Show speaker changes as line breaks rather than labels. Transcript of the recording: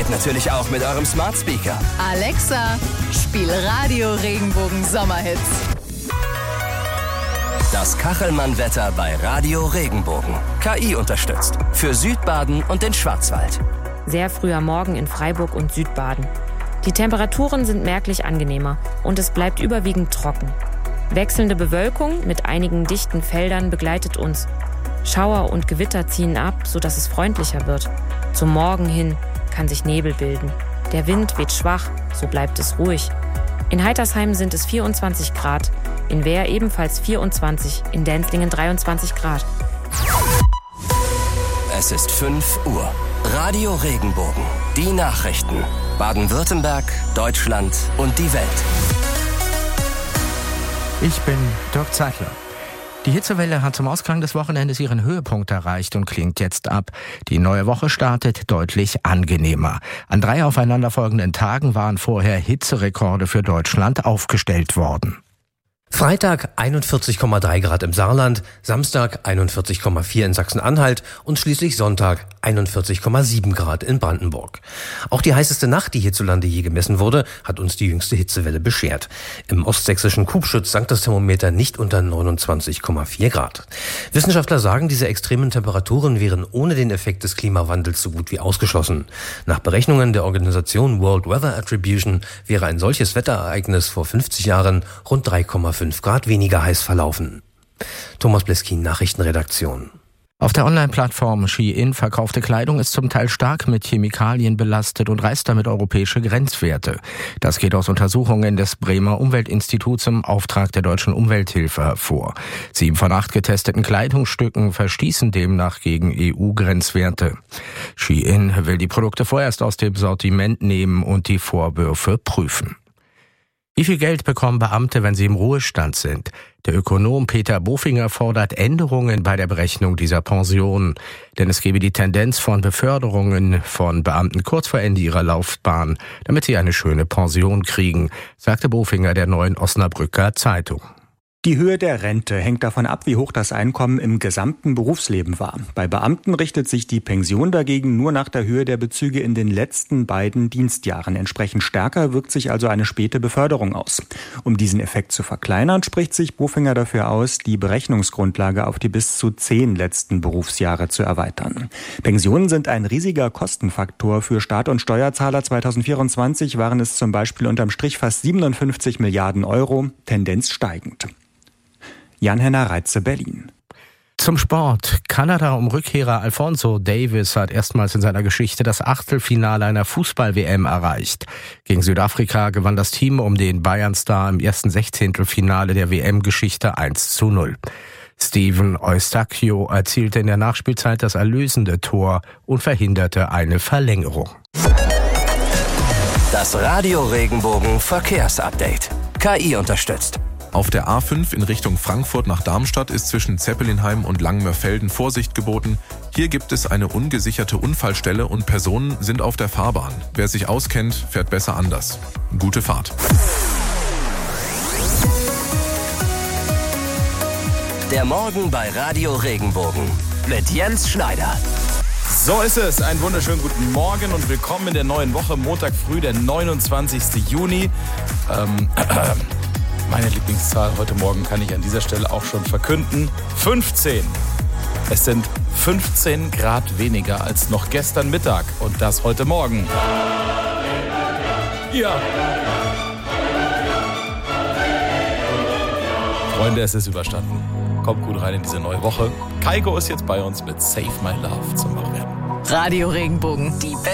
geht natürlich auch mit eurem Smart Speaker.
Alexa, spiel Radio Regenbogen Sommerhits.
Das Kachelmann-Wetter bei Radio Regenbogen. KI unterstützt. Für Südbaden und den Schwarzwald.
Sehr früher Morgen in Freiburg und Südbaden. Die Temperaturen sind merklich angenehmer und es bleibt überwiegend trocken. Wechselnde Bewölkung mit einigen dichten Feldern begleitet uns. Schauer und Gewitter ziehen ab, sodass es freundlicher wird. Zum Morgen hin kann sich Nebel bilden. Der Wind weht schwach, so bleibt es ruhig. In Heitersheim sind es 24 Grad, in Wehr ebenfalls 24, in Dänslingen 23 Grad.
Es ist 5 Uhr. Radio Regenbogen. Die Nachrichten. Baden-Württemberg, Deutschland und die Welt.
Ich bin Dirk Zeitler. Die Hitzewelle hat zum Ausklang des Wochenendes ihren Höhepunkt erreicht und klingt jetzt ab. Die neue Woche startet deutlich angenehmer. An 3 aufeinanderfolgenden Tagen waren vorher Hitzerekorde für Deutschland aufgestellt worden.
Freitag 41,3 Grad im Saarland, Samstag 41,4 in Sachsen-Anhalt und schließlich Sonntag 41,7 Grad in Brandenburg. Auch die heißeste Nacht, die hierzulande je gemessen wurde, hat uns die jüngste Hitzewelle beschert. Im ostsächsischen Kubschütz sank das Thermometer nicht unter 29,4 Grad. Wissenschaftler sagen, diese extremen Temperaturen wären ohne den Effekt des Klimawandels so gut wie ausgeschlossen. Nach Berechnungen der Organisation World Weather Attribution wäre ein solches Wetterereignis vor 50 Jahren rund 3,5 Grad weniger heiß verlaufen. Thomas Bleskin, Nachrichtenredaktion.
Auf der Online-Plattform Shein verkaufte Kleidung ist zum Teil stark mit Chemikalien belastet und reißt damit europäische Grenzwerte. Das geht aus Untersuchungen des Bremer Umweltinstituts im Auftrag der Deutschen Umwelthilfe hervor. 7 von 8 getesteten Kleidungsstücken verstießen demnach gegen EU-Grenzwerte. Shein will die Produkte vorerst aus dem Sortiment nehmen und die Vorwürfe prüfen. Wie viel Geld bekommen Beamte, wenn sie im Ruhestand sind? Der Ökonom Peter Bofinger fordert Änderungen bei der Berechnung dieser Pensionen. Denn es gebe die Tendenz von Beförderungen von Beamten kurz vor Ende ihrer Laufbahn, damit sie eine schöne Pension kriegen, sagte Bofinger der Neuen Osnabrücker Zeitung.
Die Höhe der Rente hängt davon ab, wie hoch das Einkommen im gesamten Berufsleben war. Bei Beamten richtet sich die Pension dagegen nur nach der Höhe der Bezüge in den letzten beiden Dienstjahren. Entsprechend stärker wirkt sich also eine späte Beförderung aus. Um diesen Effekt zu verkleinern, spricht sich Bofinger dafür aus, die Berechnungsgrundlage auf die bis zu 10 letzten Berufsjahre zu erweitern. Pensionen sind ein riesiger Kostenfaktor für Staat und Steuerzahler. 2024 waren es zum Beispiel unterm Strich fast 57 Milliarden Euro, Tendenz steigend. Jan-Henner Reitze, Berlin.
Zum Sport. Kanada um Rückkehrer Alphonso Davies hat erstmals in seiner Geschichte das Achtelfinale einer Fußball-WM erreicht. Gegen Südafrika gewann das Team um den Bayern-Star im ersten Sechzehntelfinale der WM-Geschichte 1:0. Steven Eustáquio erzielte in der Nachspielzeit das erlösende Tor und verhinderte eine Verlängerung.
Das Radio Regenbogen Verkehrsupdate. KI unterstützt.
Auf der A5 in Richtung Frankfurt nach Darmstadt ist zwischen Zeppelinheim und Langenmörfelden Vorsicht geboten. Hier gibt es eine ungesicherte Unfallstelle und Personen sind auf der Fahrbahn. Wer sich auskennt, fährt besser anders. Gute Fahrt.
Der Morgen bei Radio Regenbogen mit Jens Schneider.
So ist es. Einen wunderschönen guten Morgen und willkommen in der neuen Woche. Montag früh, der 29. Juni. Meine Lieblingszahl heute Morgen kann ich an dieser Stelle auch schon verkünden. 15. Es sind 15 Grad weniger als noch gestern Mittag und das heute Morgen. Ja. Freunde, es ist überstanden. Kommt gut rein in diese neue Woche. Kaiko ist jetzt bei uns mit Save My Love zum Wachwerden.
Radio Regenbogen, die